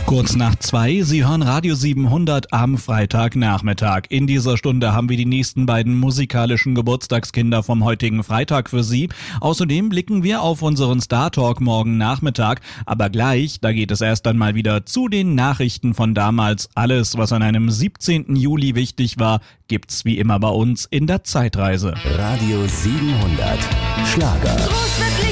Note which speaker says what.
Speaker 1: Kurz nach 2, Sie hören Radio 700 am Freitagnachmittag. In dieser Stunde haben wir die nächsten beiden musikalischen Geburtstagskinder vom heutigen Freitag für Sie. Außerdem blicken wir auf unseren Star Talk morgen Nachmittag. Aber gleich, da geht es erst einmal wieder zu den Nachrichten von damals. Alles, was an einem 17. Juli wichtig war, gibt's wie immer bei uns in der Zeitreise.
Speaker 2: Radio 700 Schlager.